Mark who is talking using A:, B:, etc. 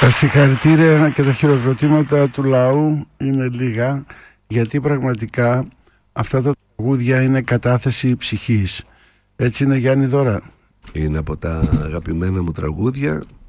A: Τα συγχαρητήρια και τα χειροκροτήματα του λαού είναι λίγα, γιατί πραγματικά αυτά τα τραγούδια είναι κατάθεση ψυχής. Έτσι είναι, Γιάννη Δώρα?
B: Είναι από τα αγαπημένα μου τραγούδια.